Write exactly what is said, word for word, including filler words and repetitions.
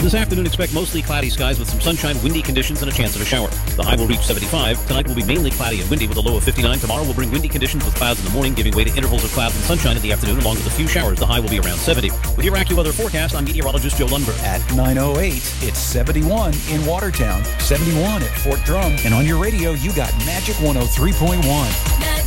This afternoon, expect mostly cloudy skies with some sunshine, windy conditions, and a chance of a shower. The high will reach seventy-five. Tonight will be mainly cloudy and windy with a low of fifty-nine. Tomorrow will bring windy conditions with clouds in the morning, giving way to intervals of clouds and sunshine in the afternoon, along with a few showers. The high will be around seventy. With your AccuWeather forecast, I'm meteorologist Joe Lundberg. At nine oh eight, it's seventy-one in Watertown, seventy-one at Fort Drum, and on your radio, you got Magic one oh three point one.